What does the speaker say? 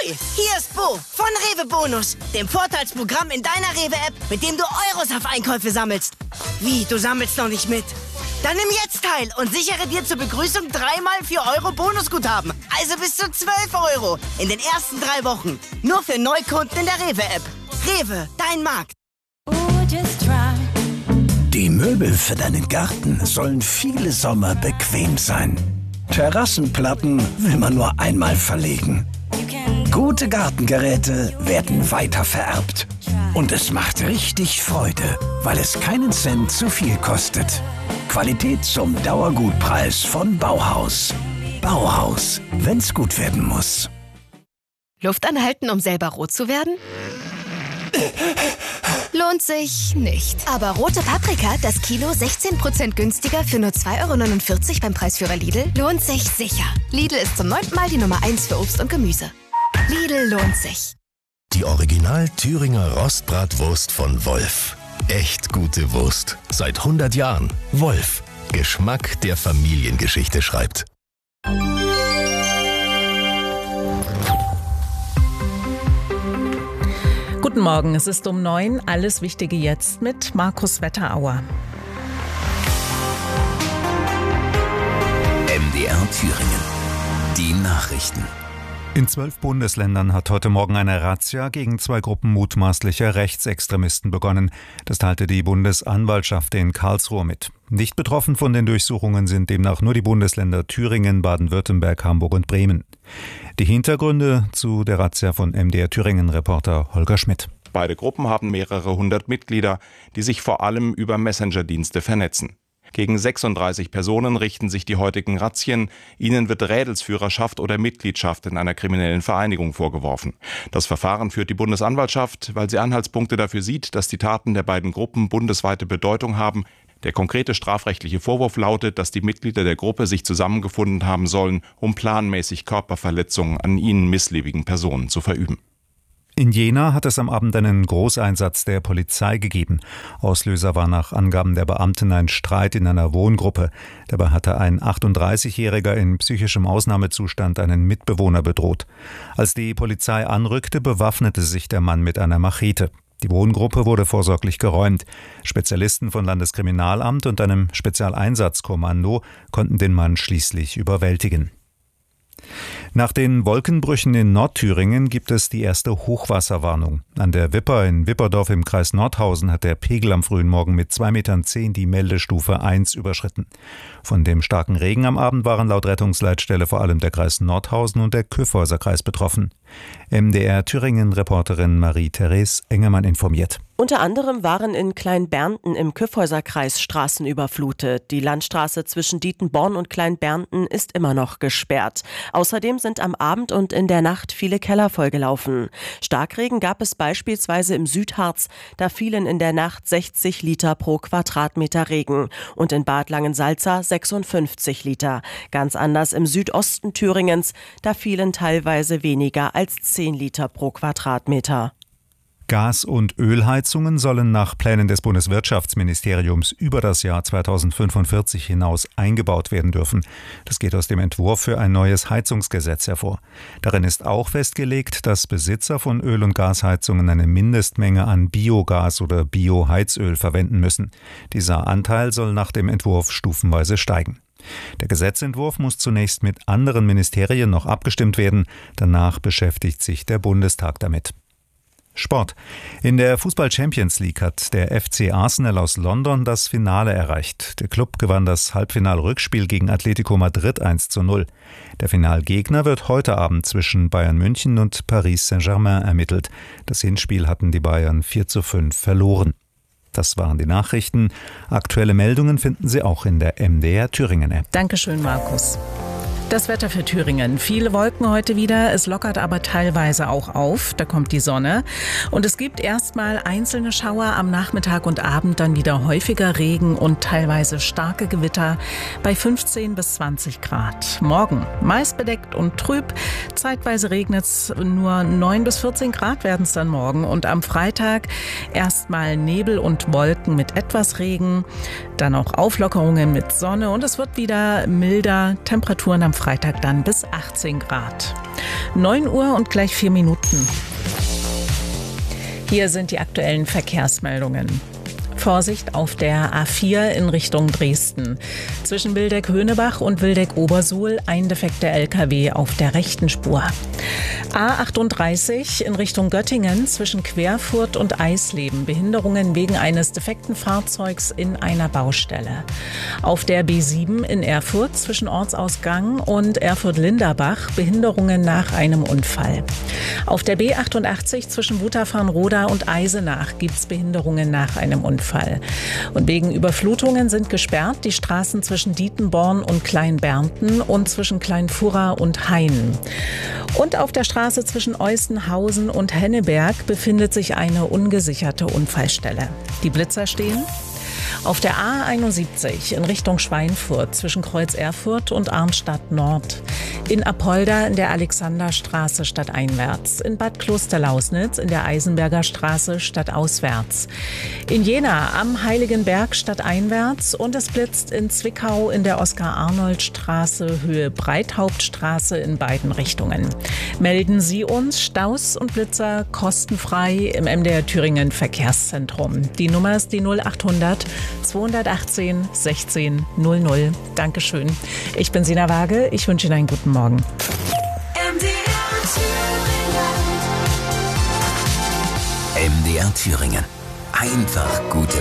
Hier ist Bo von Rewe Bonus, dem Vorteilsprogramm in deiner Rewe-App, mit dem du Euros auf Einkäufe sammelst. Wie, du sammelst noch nicht mit? Dann nimm jetzt teil und sichere dir zur Begrüßung 3x 4 Euro Bonusguthaben. Also bis zu 12 Euro in den ersten 3 Wochen. Nur für Neukunden in der Rewe-App. Rewe, dein Markt. Die Möbel für deinen Garten sollen viele Sommer bequem sein. Terrassenplatten will man nur einmal verlegen. Gute Gartengeräte werden weitervererbt. Und es macht richtig Freude, weil es keinen Cent zu viel kostet. Qualität zum Dauergutpreis von Bauhaus. Bauhaus, wenn's gut werden muss. Luft anhalten, um selber rot zu werden? Lohnt sich nicht. Aber rote Paprika, das Kilo 16% günstiger für nur 2,49 € beim Preisführer Lidl, lohnt sich sicher. Lidl ist zum 9. Mal die Nummer 1 für Obst und Gemüse. Lidl lohnt sich. Die Original Thüringer Rostbratwurst von Wolf. Echt gute Wurst. Seit 100 Jahren. Wolf. Geschmack, der Familiengeschichte schreibt. Guten Morgen, es ist um 9. Alles Wichtige jetzt mit Markus Wetterauer. MDR Thüringen. Die Nachrichten. In 12 Bundesländern hat heute Morgen eine Razzia gegen 2 Gruppen mutmaßlicher Rechtsextremisten begonnen. Das teilte die Bundesanwaltschaft in Karlsruhe mit. Nicht betroffen von den Durchsuchungen sind demnach nur die Bundesländer Thüringen, Baden-Württemberg, Hamburg und Bremen. Die Hintergründe zu der Razzia von MDR Thüringen-Reporter Holger Schmidt. Beide Gruppen haben mehrere hundert Mitglieder, die sich vor allem über Messenger-Dienste vernetzen. Gegen 36 Personen richten sich die heutigen Razzien. Ihnen wird Rädelsführerschaft oder Mitgliedschaft in einer kriminellen Vereinigung vorgeworfen. Das Verfahren führt die Bundesanwaltschaft, weil sie Anhaltspunkte dafür sieht, dass die Taten der beiden Gruppen bundesweite Bedeutung haben. Der konkrete strafrechtliche Vorwurf lautet, dass die Mitglieder der Gruppe sich zusammengefunden haben sollen, um planmäßig Körperverletzungen an ihnen missliebigen Personen zu verüben. In Jena hat es am Abend einen Großeinsatz der Polizei gegeben. Auslöser war nach Angaben der Beamten ein Streit in einer Wohngruppe. Dabei hatte ein 38-Jähriger in psychischem Ausnahmezustand einen Mitbewohner bedroht. Als die Polizei anrückte, bewaffnete sich der Mann mit einer Machete. Die Wohngruppe wurde vorsorglich geräumt. Spezialisten von Landeskriminalamt und einem Spezialeinsatzkommando konnten den Mann schließlich überwältigen. Nach den Wolkenbrüchen in Nordthüringen gibt es die erste Hochwasserwarnung. An der Wipper in Wipperdorf im Kreis Nordhausen hat der Pegel am frühen Morgen mit 2,10 Metern die Meldestufe 1 überschritten. Von dem starken Regen am Abend waren laut Rettungsleitstelle vor allem der Kreis Nordhausen und der Kyffhäuser Kreis betroffen. MDR Thüringen-Reporterin Marie-Therese Engemann informiert. Unter anderem waren in Kleinbernten im Kyffhäuserkreis Straßen überflutet. Die Landstraße zwischen Dietenborn und Kleinbernten ist immer noch gesperrt. Außerdem sind am Abend und in der Nacht viele Keller vollgelaufen. Starkregen gab es beispielsweise im Südharz. Da fielen in der Nacht 60 Liter pro Quadratmeter Regen und in Bad Langensalza 56 Liter. Ganz anders im Südosten Thüringens. Da fielen teilweise weniger als 10 Liter pro Quadratmeter. Gas- und Ölheizungen sollen nach Plänen des Bundeswirtschaftsministeriums über das Jahr 2045 hinaus eingebaut werden dürfen. Das geht aus dem Entwurf für ein neues Heizungsgesetz hervor. Darin ist auch festgelegt, dass Besitzer von Öl- und Gasheizungen eine Mindestmenge an Biogas oder Bioheizöl verwenden müssen. Dieser Anteil soll nach dem Entwurf stufenweise steigen. Der Gesetzentwurf muss zunächst mit anderen Ministerien noch abgestimmt werden. Danach beschäftigt sich der Bundestag damit. Sport. In der Fußball-Champions League hat der FC Arsenal aus London das Finale erreicht. Der Klub gewann das Halbfinal-Rückspiel gegen Atletico Madrid 1:0. Der Finalgegner wird heute Abend zwischen Bayern München und Paris Saint-Germain ermittelt. Das Hinspiel hatten die Bayern 4:5 verloren. Das waren die Nachrichten. Aktuelle Meldungen finden Sie auch in der MDR Thüringen-App. Dankeschön, Markus. Das Wetter für Thüringen. Viele Wolken heute wieder, es lockert aber teilweise auch auf. Da kommt die Sonne. Und es gibt erstmal einzelne Schauer am Nachmittag und Abend, dann wieder häufiger Regen und teilweise starke Gewitter bei 15 bis 20 Grad. Morgen meist bedeckt und trüb. Zeitweise regnet es, nur 9 bis 14 Grad werden es dann morgen. Und am Freitag erstmal Nebel und Wolken mit etwas Regen. Dann auch Auflockerungen mit Sonne und es wird wieder milder. Temperaturen am Freitag dann bis 18 Grad. 9 Uhr und gleich 4 Minuten. Hier sind die aktuellen Verkehrsmeldungen. Vorsicht auf der A4 in Richtung Dresden. Zwischen Wildeck-Höhnebach und Wildeck-Obersuhl ein defekter LKW auf der rechten Spur. A38 in Richtung Göttingen zwischen Querfurt und Eisleben. Behinderungen wegen eines defekten Fahrzeugs in einer Baustelle. Auf der B7 in Erfurt zwischen Ortsausgang und Erfurt-Linderbach. Behinderungen nach einem Unfall. Auf der B88 zwischen Wutachfarnroda und Eisenach gibt es Behinderungen nach einem Unfall. Und wegen Überflutungen sind gesperrt die Straßen zwischen Dietenborn und Kleinbernten und zwischen Kleinfurra und Hain. Und auf der Straße zwischen Eustenhausen und Henneberg befindet sich eine ungesicherte Unfallstelle. Die Blitzer stehen auf der A71 in Richtung Schweinfurt zwischen Kreuz Erfurt und Arnstadt Nord. In Apolda in der Alexanderstraße stadteinwärts. In Bad Klosterlausnitz in der Eisenberger Straße stadtauswärts. In Jena am Heiligenberg stadteinwärts und es blitzt in Zwickau in der Oskar-Arnold-Straße Höhe Breithauptstraße in beiden Richtungen. Melden Sie uns Staus und Blitzer kostenfrei im MDR Thüringen Verkehrszentrum. Die Nummer ist die 0800 218 16 00. Dankeschön. Ich bin Sina Waage. Ich wünsche Ihnen einen guten Morgen. MDR Thüringen. Einfach gute